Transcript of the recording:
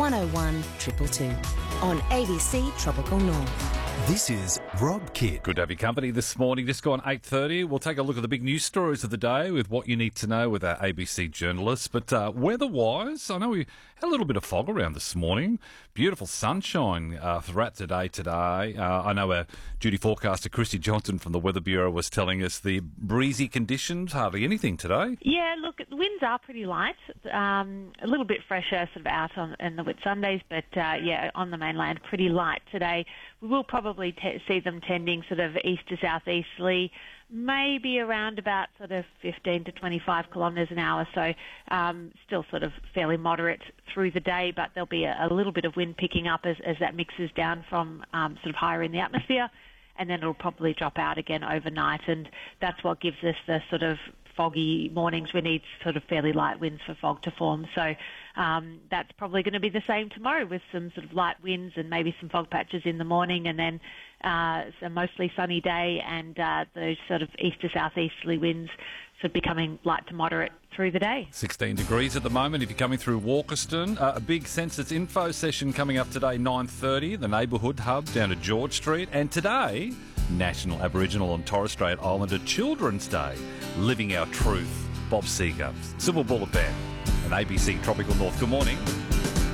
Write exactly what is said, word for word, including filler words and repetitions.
one oh one two two two on A B C Tropical North. This is Rob Kidd. Good to have your company this morning. Just gone eight thirty. We'll take a look at the big news stories of the day with what you need to know with our A B C journalists. But uh, weather-wise, I know we had a little bit of fog around this morning. Beautiful sunshine uh, throughout today today. Uh, I know our duty forecaster, Christy Johnson from the Weather Bureau, was telling us the breezy conditions, hardly anything today. Yeah, look, the winds are pretty light. Um, a little bit fresher sort of out on in the Whitsundays, but uh, yeah, on the mainland, pretty light today. We will probably t- see them tending sort of east to southeasterly, maybe around about sort of fifteen to twenty-five kilometres an hour. So um, still sort of fairly moderate through the day, but there'll be a, a little bit of wind picking up as, as that mixes down from um, sort of higher in the atmosphere, and then it'll probably drop out again overnight. And that's what gives us the sort of foggy mornings. We need sort of fairly light winds for fog to form. So um, that's probably going to be the same tomorrow with some sort of light winds and maybe some fog patches in the morning, and then uh, it's a mostly sunny day, and uh, those sort of east to southeasterly winds sort of becoming light to moderate through the day. sixteen degrees at the moment if you're coming through Walkerston. Uh, a big census info session coming up today, nine thirty, the neighbourhood hub down at George Street. And today, National Aboriginal and Torres Strait Islander Children's Day. Living Our Truth. Bob Seger, Civil Bullet Band, and A B C Tropical North. Good morning.